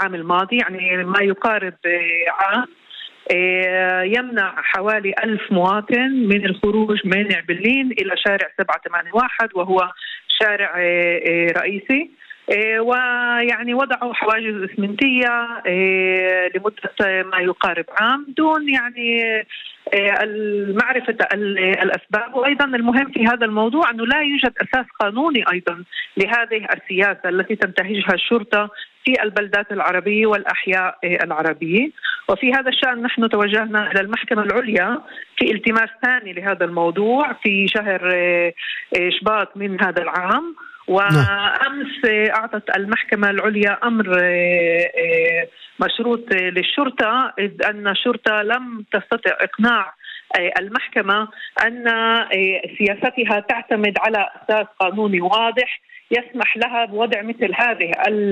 العام الماضي، يعني ما يقارب عام، يمنع حوالي 1000 مواطن من الخروج من عبلين إلى شارع 781 وهو شارع رئيسي. ويعني وضعوا حواجز إسمنتية لمدة ما يقارب عام دون يعني معرفة الأسباب. وأيضا المهم في هذا الموضوع أنه لا يوجد أساس قانوني أيضا لهذه السياسة التي تنتهجها الشرطة في البلدات العربية والأحياء العربية. وفي هذا الشأن نحن توجهنا إلى المحكمة العليا في التماس ثاني لهذا الموضوع في شهر شباط من هذا العام. وأمس أعطت المحكمة العليا أمر مشروط للشرطة، إذ أن الشرطة لم تستطع إقناع المحكمة أن سياستها تعتمد على أساس قانوني واضح يسمح لها بوضع مثل هذه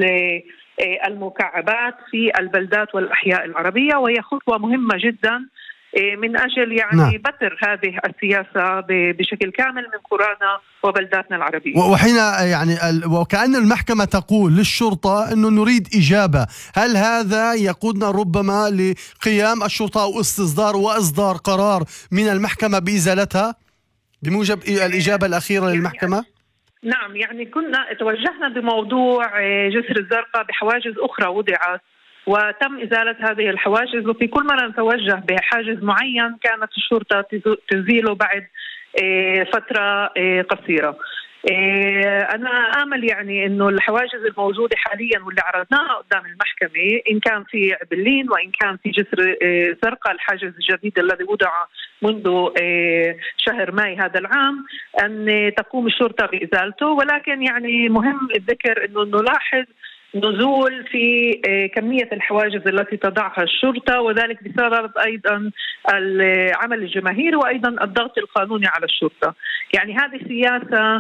المكعبات في البلدات والأحياء العربية. وهي خطوة مهمة جدا من أجل يعني بتر هذه السياسة بشكل كامل من قرانا وبلداتنا العربية. وحين يعني وكأن المحكمة تقول للشرطة أنه نريد إجابة، هل هذا يقودنا ربما لقيام الشرطة أو وإصدار قرار من المحكمة بإزالتها بموجب الإجابة الأخيرة للمحكمة؟ نعم، يعني كنا توجهنا بموضوع جسر الزرقاء بحواجز أخرى وضعت وتم إزالة هذه الحواجز، وفي كل مرة نتوجه بحاجز معين كانت الشرطة تزيله بعد فترة قصيرة. أنا آمل يعني إنه الحواجز الموجودة حاليا واللي عرضناها قدام المحكمة، إن كان في عبلين وإن كان في جسر زرقاء الحاجز الجديد الذي وضع منذ شهر ماي هذا العام، أن تقوم الشرطة بإزالته. ولكن يعني مهم الذكر إنه نلاحظ نزول في كمية الحواجز التي تضعها الشرطة، وذلك بسبب أيضا العمل الجماهيري وأيضا الضغط القانوني على الشرطة. يعني هذه سياسة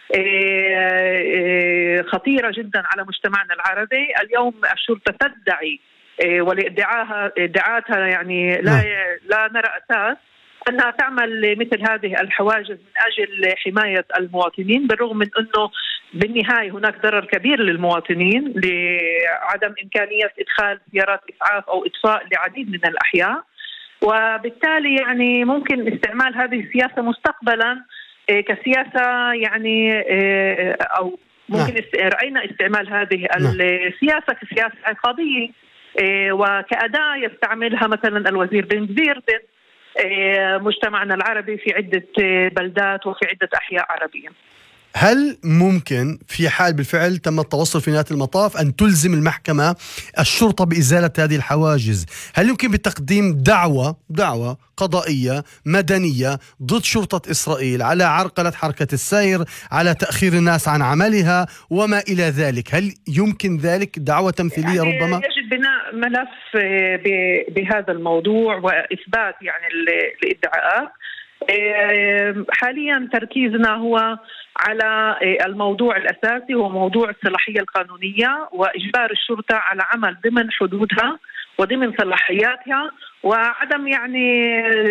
خطيرة جدا على مجتمعنا العربي. اليوم الشرطة تدعي ولادعاءاتها يعني لا نرى أساس أنها تعمل مثل هذه الحواجز من أجل حماية المواطنين، بالرغم من أنه بالنهاية هناك ضرر كبير للمواطنين لعدم إمكانية إدخال سيارات إسعاف أو إطفاء لعديد من الأحياء. وبالتالي يعني ممكن استعمال هذه السياسة مستقبلا كسياسة يعني أو ممكن رأينا استعمال هذه السياسة كسياسة عقابية وكأداة يستعملها مثلا الوزير بن كبير مجتمعنا العربي في عدة بلدات وفي عدة أحياء عربية. هل ممكن في حال بالفعل تم التوصل في نهاية المطاف أن تلزم المحكمة الشرطة بإزالة هذه الحواجز؟ هل يمكن بتقديم دعوة قضائية مدنية ضد شرطة إسرائيل على عرقلة حركة السير، على تأخير الناس عن عملها وما إلى ذلك؟ هل يمكن ذلك دعوة تمثيلية يعني ربما؟ يجب بناء ملف بهذا الموضوع وإثبات يعني الادعاءات. حاليا تركيزنا هو على الموضوع الأساسي، هو موضوع الصلاحية القانونية وإجبار الشرطة على عمل ضمن حدودها وضمن صلاحياتها، وعدم يعني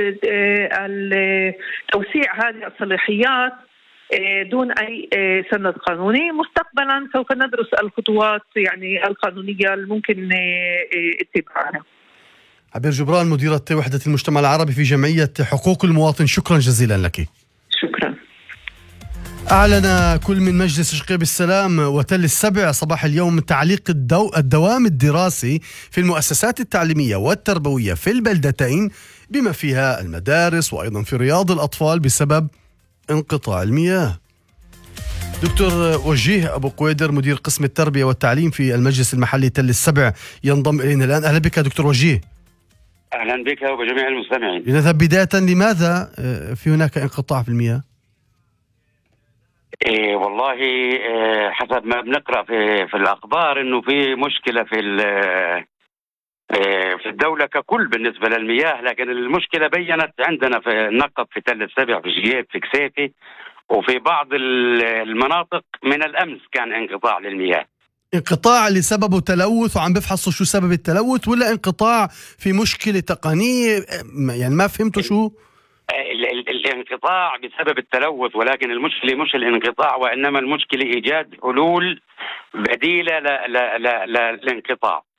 توسيع هذه الصلاحيات دون أي سند قانوني. مستقبلا سوف ندرس الخطوات يعني القانونية الممكن اتباعها. عبير جبران، مديرة وحدة المجتمع العربي في جمعية حقوق المواطن، شكرا جزيلا لك. شكرا. أعلن كل من مجلس شقيب السلام وتل السبع صباح اليوم تعليق الدوام الدراسي في المؤسسات التعليمية والتربوية في البلدتين بما فيها المدارس وأيضا في رياض الأطفال بسبب انقطاع المياه. دكتور وجيه أبو قويدر مدير قسم التربية والتعليم في المجلس المحلي تل السبع ينضم إلينا الآن. أهلا بك دكتور وجيه. أهلا بك وبجميع المستمعين. لنذهب بداية، لماذا في هناك انقطاع في المياه؟ والله حسب ما بنقرأ في الأخبار إنه في مشكلة في الدولة ككل بالنسبة للمياه، لكن المشكلة بينت عندنا في النقب، في تل السبع، في جيب، في كسيفي، وفي بعض المناطق من الأمس كان انقطاع للمياه. انقطاع لسببه تلوث وعم بفحصوا شو سبب التلوث، ولا انقطاع في مشكلة تقنية؟ يعني ما فهمتوا شو الانقطاع بسبب التلوث، ولكن المشكلة مش الانقطاع، وإنما المشكلة إيجاد حلول بديلة للانقطاع.